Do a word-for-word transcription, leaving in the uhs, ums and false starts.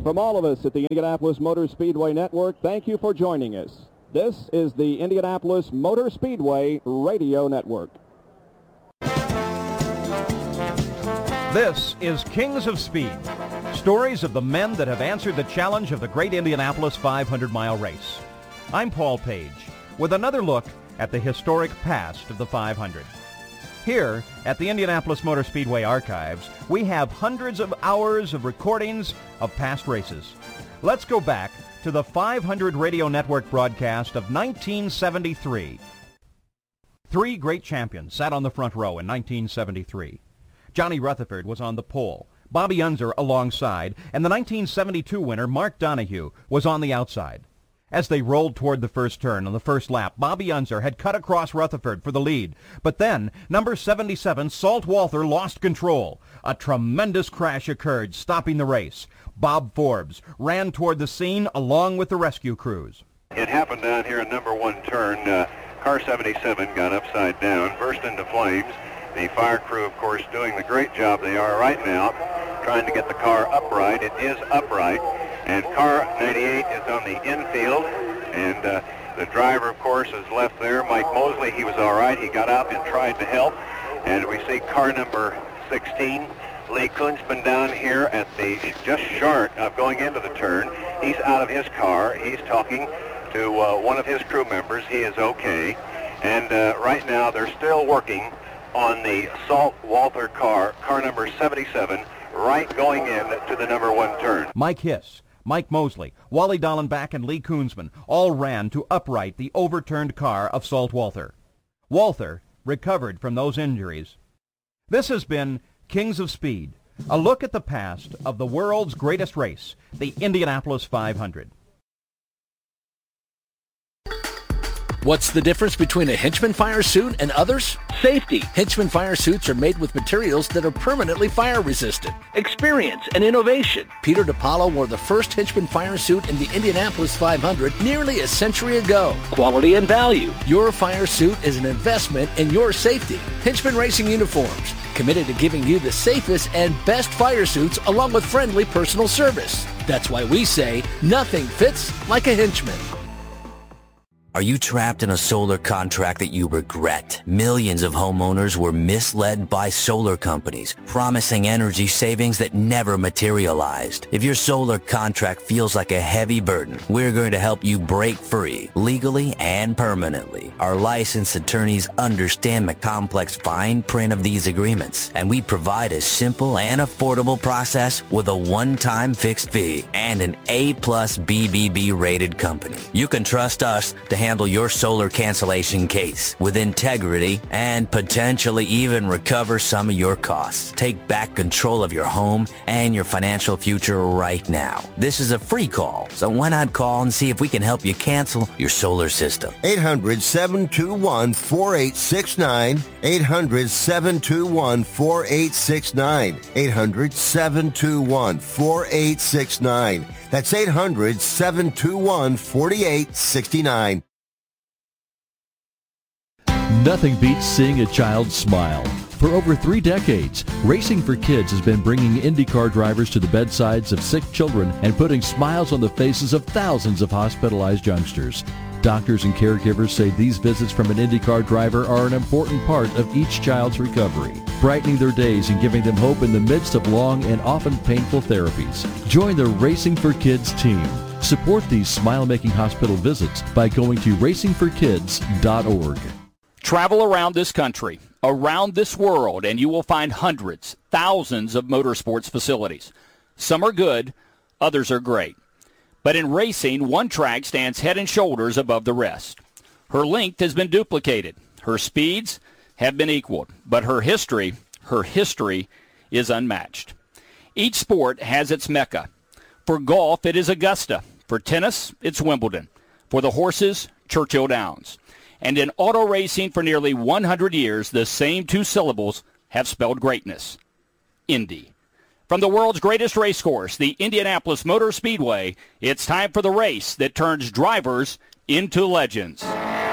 From all of us at the Indianapolis Motor Speedway Network, thank you for joining us. This is the Indianapolis Motor Speedway Radio Network. This is Kings of Speed, stories of the men that have answered the challenge of the great Indianapolis five hundred mile race. I'm Paul Page with another look at the historic past of the five hundred. Here at the Indianapolis Motor Speedway Archives, we have hundreds of hours of recordings of past races. Let's go back to the five hundred Radio Network broadcast of nineteen seventy-three. Three great champions sat on the front row in nineteen seventy-three. Johnny Rutherford was on the pole, Bobby Unser alongside, and the nineteen seventy-two winner, Mark Donohue, was on the outside. As they rolled toward the first turn on the first lap, Bobby Unser had cut across Rutherford for the lead. But then, number seventy-seven, Salt Walther, lost control. A tremendous crash occurred, stopping the race. Bob Forbes ran toward the scene along with the rescue crews. It happened down here in number one turn. Uh, car seventy-seven got upside down, burst into flames. The fire crew, of course, doing the great job they are right now, trying to get the car upright. It is upright, and car ninety-eight is on the infield, and uh, the driver, of course, is left there. Mike Mosley, he was all right. He got out and tried to help, and we see car number sixteen, Lee Kunzman, down here at the just short of going into the turn. He's out of his car. He's talking to uh, one of his crew members. He is okay, and uh, right now they're still working on the Salt Walther car, car number seventy-seven, right going in to the number one turn. Mike Hiss, Mike Mosley, Wally Dallenbach, and Lee Kunzman all ran to upright the overturned car of Salt Walther. Walther recovered from those injuries. This has been Kings of Speed, a look at the past of the world's greatest race, the Indianapolis five hundred. What's the difference between a Hinchman fire suit and others? Safety. Hinchman fire suits are made with materials that are permanently fire resistant. Experience and innovation. Peter DePaulo wore the first Hinchman fire suit in the Indianapolis five hundred nearly a century ago. Quality and value. Your fire suit is an investment in your safety. Hinchman Racing Uniforms, committed to giving you the safest and best fire suits along with friendly personal service. That's why we say nothing fits like a Hinchman. Are you trapped in a solar contract that you regret? Millions of homeowners were misled by solar companies, promising energy savings that never materialized. If your solar contract feels like a heavy burden, we're going to help you break free, legally and permanently. Our licensed attorneys understand the complex fine print of these agreements, and we provide a simple and affordable process with a one-time fixed fee and an A plus B B B rated company. You can trust us to handle your solar cancellation case with integrity and potentially even recover some of your costs. Take back control of your home and your financial future right now. This is a free call, so why not call and see if we can help you cancel your solar system? eight hundred, seven two one, four eight six nine. eight hundred, seven two one, four eight six nine. eight hundred, seven two one, four eight six nine. That's eight hundred, seven two one, four eight six nine. Nothing beats seeing a child smile. For over three decades, Racing for Kids has been bringing IndyCar drivers to the bedsides of sick children and putting smiles on the faces of thousands of hospitalized youngsters. Doctors and caregivers say these visits from an IndyCar driver are an important part of each child's recovery, brightening their days and giving them hope in the midst of long and often painful therapies. Join the Racing for Kids team. Support these smile-making hospital visits by going to racing for kids dot org. Travel around this country, around this world, and you will find hundreds, thousands of motorsports facilities. Some are good, others are great. But in racing, one track stands head and shoulders above the rest. Her length has been duplicated. Her speeds have been equaled. But her history, her history is unmatched. Each sport has its mecca. For golf, it is Augusta. For tennis, it's Wimbledon. For the horses, Churchill Downs. And in auto racing for nearly one hundred years, the same two syllables have spelled greatness. Indy. From the world's greatest race course, the Indianapolis Motor Speedway, it's time for the race that turns drivers into legends.